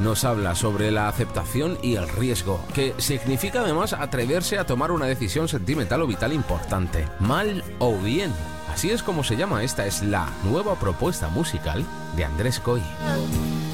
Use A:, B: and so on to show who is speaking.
A: nos habla sobre la aceptación y el riesgo, que significa además atreverse a tomar una decisión sentimental o vital importante, mal o bien. Así es como se llama. Esta es la nueva propuesta musical de Andrés Coy.